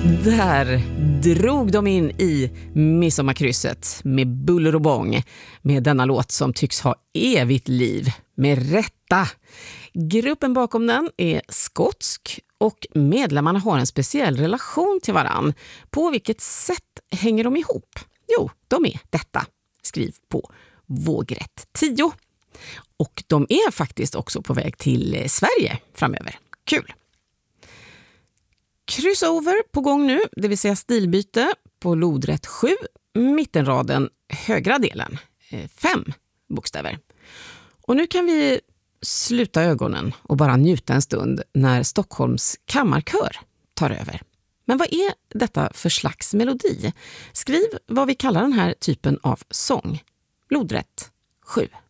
Där drog de in i midsommarkrysset med buller och bång med denna låt som tycks ha evigt liv, med rätta. Gruppen bakom den är skotsk och medlemmarna har en speciell relation till varann. På vilket sätt hänger de ihop? Jo, de är detta. Skriv på vågrätt 10. Och de är faktiskt också på väg till Sverige framöver. Kul! Crossover på gång nu, det vill säga stilbyte på lodrätt 7, mittenraden, högra delen, 5 bokstäver. Och nu kan vi sluta ögonen och bara njuta en stund när Stockholms kammarkör tar över. Men vad är detta för slags melodi? Skriv vad vi kallar den här typen av sång. Lodrätt 7.